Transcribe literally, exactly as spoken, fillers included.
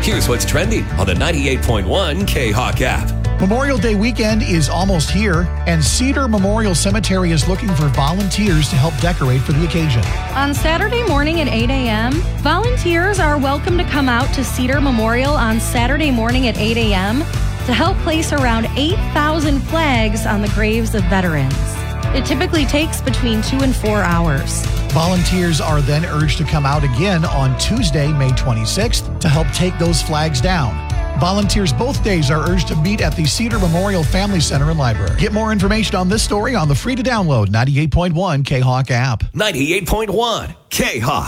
Here's what's trending on the ninety-eight point one K-Hawk app. Memorial Day weekend is almost here, and Cedar Memorial Cemetery is looking for volunteers to help decorate for the occasion. On Saturday morning at eight a.m., volunteers are welcome to come out to Cedar Memorial on Saturday morning at eight a.m. to help place around eight thousand flags on the graves of veterans. It typically takes between two and four hours. Volunteers are then urged to come out again on Tuesday, May twenty-sixth, to help take those flags down. Volunteers both days are urged to meet at the Cedar Memorial Family Center and Library. Get more information on this story on the free-to-download ninety-eight point one K-Hawk app. ninety-eight point one K-Hawk.